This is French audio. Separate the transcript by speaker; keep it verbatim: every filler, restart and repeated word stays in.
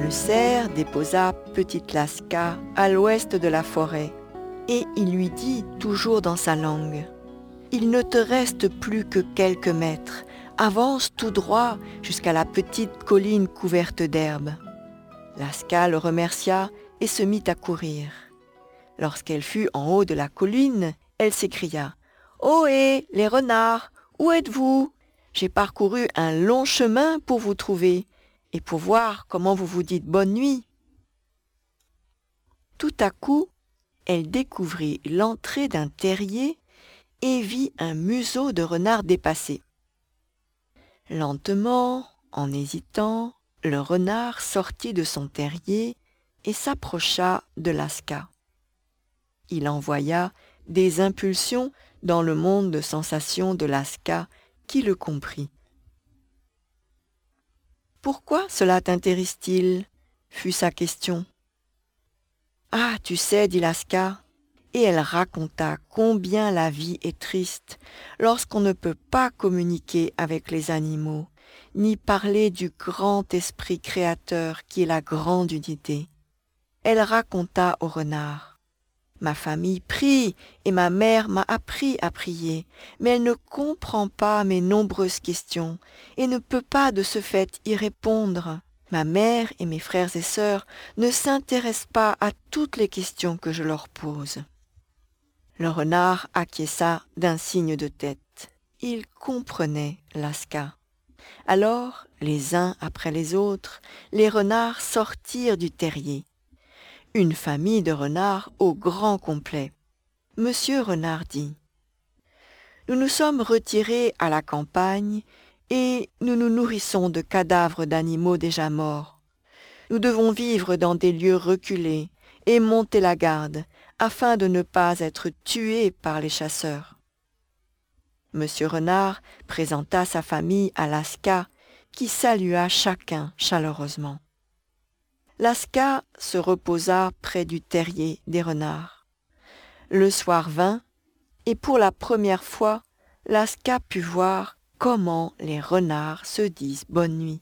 Speaker 1: Le cerf déposa petite Laska à l'ouest de la forêt et il lui dit toujours dans sa langue « Il ne te reste plus que quelques mètres, avance tout droit jusqu'à la petite colline couverte d'herbe. » Laska le remercia et se mit à courir. Lorsqu'elle fut en haut de la colline, elle s'écria « Ohé, les renards, où êtes-vous ? J'ai parcouru un long chemin pour vous trouver et pour voir comment vous vous dites bonne nuit. » Tout à coup, elle découvrit l'entrée d'un terrier et vit un museau de renard dépassé. Lentement, en hésitant, le renard sortit de son terrier et s'approcha de Laska. Il envoya des impulsions dans le monde de sensations de Laska qui le comprit. « Pourquoi cela t'intéresse-t-il » fut sa question. « Ah, tu sais, dit Laska, et elle raconta combien la vie est triste lorsqu'on ne peut pas communiquer avec les animaux, ni parler du grand esprit créateur qui est la grande unité. Elle raconta au renard. Ma famille prie et ma mère m'a appris à prier, mais elle ne comprend pas mes nombreuses questions et ne peut pas de ce fait y répondre. Ma mère et mes frères et sœurs ne s'intéressent pas à toutes les questions que je leur pose. » Le renard acquiesça d'un signe de tête. Il comprenait Laska. Alors, les uns après les autres, les renards sortirent du terrier. Une famille de renards au grand complet. Monsieur Renard dit « Nous nous sommes retirés à la campagne et nous nous nourrissons de cadavres d'animaux déjà morts. Nous devons vivre dans des lieux reculés et monter la garde afin de ne pas être tués par les chasseurs. » Monsieur Renard présenta sa famille à Laska qui salua chacun chaleureusement. Laska se reposa près du terrier des renards. Le soir vint, et pour la première fois, Laska put voir comment les renards se disent bonne nuit.